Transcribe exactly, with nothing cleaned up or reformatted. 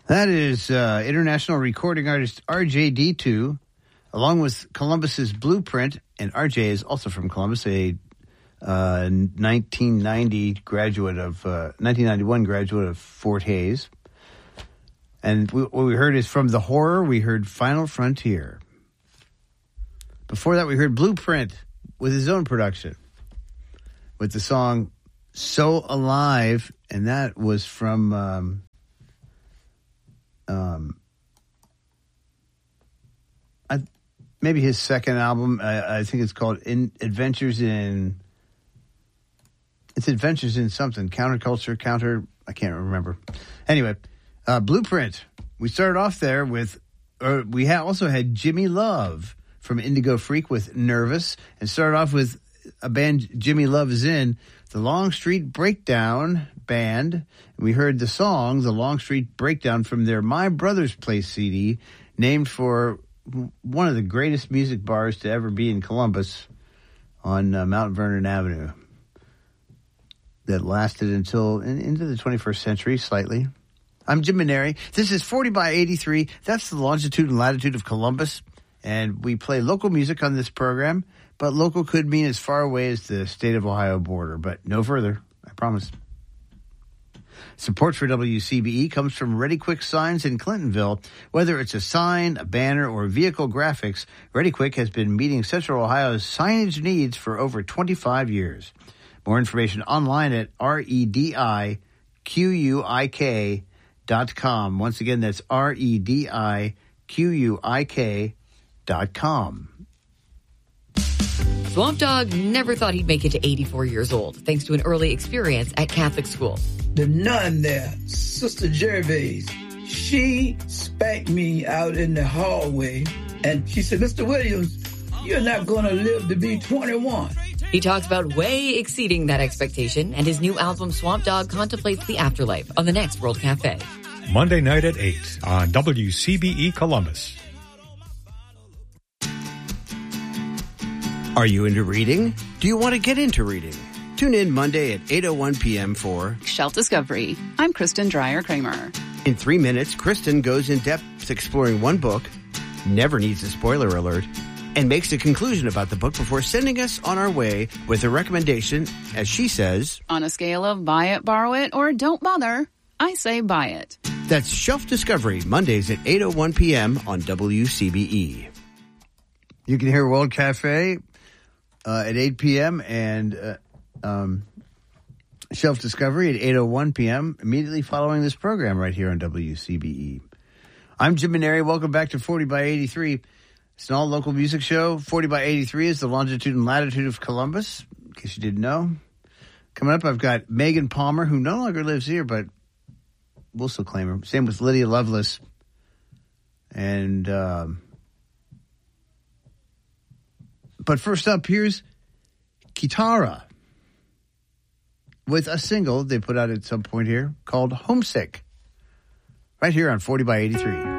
That is uh, international recording artist R J D two, along with Columbus's Blueprint, and R J is also from Columbus, a uh, nineteen ninety graduate of uh, nineteen ninety-one graduate of Fort Hayes. And we, what we heard is from The Horror. We heard Final Frontier. Before that, we heard Blueprint with his own production, with the song "So Alive," and that was from. Um, Um, I, maybe his second album. I, I think it's called in, Adventures in. It's Adventures in something. Counterculture, counter. I can't remember. Anyway, uh, Blueprint. We started off there with. Or we ha- also had Jimmy Love from Indigo Freak with Nervous, and started off with a band Jimmy Love is in, the Long Street Breakdown Band. We heard the song, The Long Street Breakdown, from their My Brother's Place C D, named for one of the greatest music bars to ever be in Columbus on uh, Mount Vernon Avenue. That lasted until in, into the twenty-first century, slightly. I'm Jim Maneri. This is forty by eighty-three. That's the longitude and latitude of Columbus. And we play local music on this program, but local could mean as far away as the state of Ohio border, but no further, I promise. Support for W C B E comes from Ready Quick Signs in Clintonville. Whether it's a sign, a banner, or vehicle graphics, Ready Quick has been meeting Central Ohio's signage needs for over twenty-five years. More information online at R E D I Q U I K dot com. Once again, that's R E D I Q U I K dot com. Swamp Dogg never thought he'd make it to eighty-four years old, thanks to an early experience at Catholic school. The nun there, Sister Gervais, she spanked me out in the hallway, and she said, Mister Williams, you're not going to live to be twenty-one. He talks about way exceeding that expectation, and his new album, Swamp Dogg, contemplates the afterlife on the next World Cafe. Monday night at eight on W C B E Columbus. Are you into reading? Do you want to get into reading? Tune in Monday at eight oh one p.m. for Shelf Discovery. I'm Kristen Dreyer-Kramer. In three minutes, Kristen goes in depth exploring one book, never needs a spoiler alert, and makes a conclusion about the book before sending us on our way with a recommendation, as she says, on a scale of buy it, borrow it, or don't bother, I say buy it. That's Shelf Discovery, Mondays at eight oh one p.m. on W C B E. You can hear World Cafe uh, at eight p.m. and uh, um, Shelf Discovery at eight oh one p.m. immediately following this program right here on W C B E. I'm Jim Maneri. Welcome back to forty by eighty-three. It's an all-local music show. forty by eighty-three is the longitude and latitude of Columbus, in case you didn't know. Coming up, I've got Megan Palmer, who no longer lives here, but we'll still claim her. Same with Lydia Lovelace. And, um, but first up, here's Kitara with a single they put out at some point here called Homesick. Right here on forty by eighty-three.